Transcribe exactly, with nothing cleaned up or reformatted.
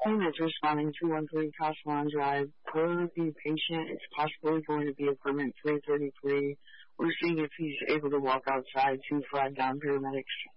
Units responding to one three Castellan Drive. For the patient, it's possibly going to be a permit three thirty-three. We're seeing if he's able to walk outside to flag down paramedics.